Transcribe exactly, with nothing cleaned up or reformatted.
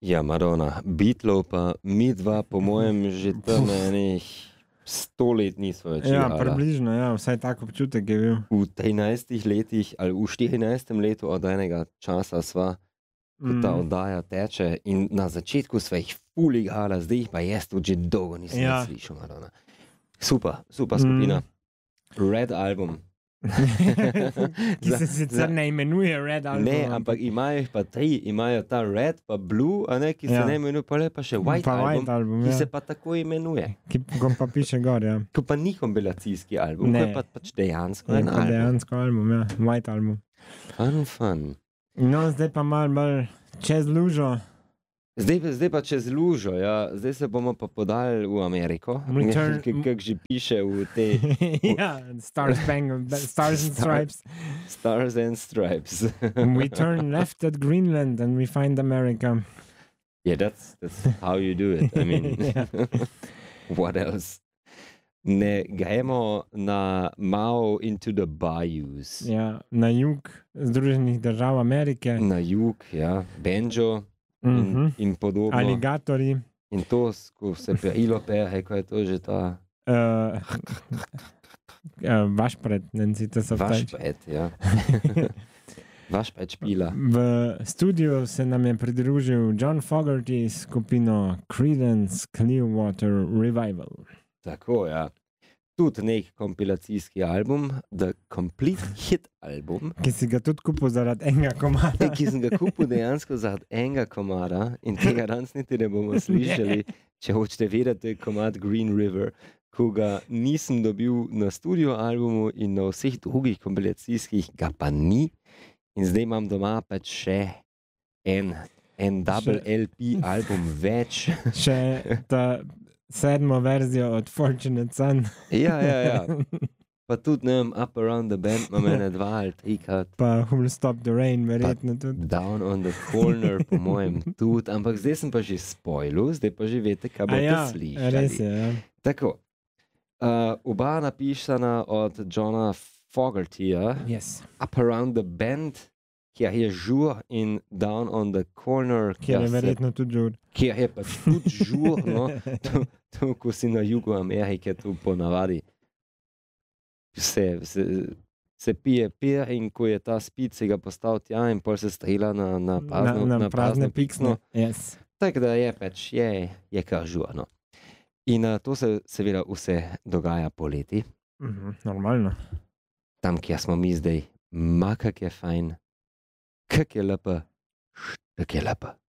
Ja, Madonna, Beatlov pa mi dva, po mojem, že tam enih sto let nismo več Ja, igrala. približno, ja, vsaj tak občutek je bil. V trinajstih letih ali v štirinajstem letu od enega časa sva, ko ta Mm. oddaja teče in na začetku sva jih ful igrala, zdaj jih pa jaz tudi že dolgo nisem Ja. več slišal, Madonna. Super, super Mm. skupina. Red album. Ki se Za- sicer za- ne imenuje Red Album. Ne, ampak imajo jih pa tri, imajo ta Red pa Blue, a ne, ki se Ja. ne imenuje, pa le pa še White pa album, White Album, ki ja. se pa tako imenuje. Ki ko pa piše gor, ja. To pa ni kompilacijski album, Ne. to je pa pač dejansko Je en pa album. dejansko album, ja. White Album. Fun, fun. No, zdaj pa malo bolj čez lužo. Zdaj, zdaj pa čez lužo, ja. Zdaj se bomo pa podali v Ameriko, Return- kako že piše v te ja, Stars Bang, Stars and Stripes. Stars and Stripes. We turn left at Greenland and we find America. Yeah, that's, that's how you do it. I mean, Ja. what else? Ne, gremo na malo into the bayous. Ja, na jug Združenih držav Amerike. Na jug, ja, banjo in, Mhm. in podobno. Aligatorji. In to, ko se perilo pere, ko je to že ta Uh, uh, Vašpred, nencite se vaš vtajč. pet, ja. Vaš pet špila. V studiu se nam je pridružil John Fogerty s skupino Creedence Clearwater Revival. Tako, ja. Tudi nek kompilacijski album, The Complete Hit album, Ki si ga tudi kupil zaradi enega komada. ki sem ga kupil dejansko zaradi enega komada in tega danes niti ne bomo slišali, če hočete vedeti, je komad Green River, ko ga nisem dobil na studio albumu in na vseh drugih kompilacijskih ga pa ni. In zdaj imam doma pač še en, en double Še- L P album več. Še ta sedmo verzijo od Fortunate Son. Ja, ja, ja. Pa tudi, ne vem, Up Around the Bend ima mene dva ali trikrat. Pa Who'll Stop the Rain, verjetno tudi. Down on the Corner, po mojem, tudi. Ampak zdaj sem pa že spoilil, zdaj pa že veste, kaj A boste ja, slišali. res je, ja. Tako. Uh, oba napisana od Johna Fogertyja, Yes. Up Around the Bend, kjer je žur in Down on the Corner, Kjer je se- verjetno tudi žur. kjer je pač tudi žur, no, to, to, ko si na jugu Amerike, tu ponavadi se, se, se pije pir in ko je ta spit, si ga postal tja in pol se strela na, na prazno, na, na na prazne piksne. piksno. Yes. Tako da je pač, je, je kar žurno. In uh, to se seveda vse dogaja poleti, Mhm, normalno. tam, kjer smo mi zdaj, ma kak je fajn, kak je lepa, štak je lepa.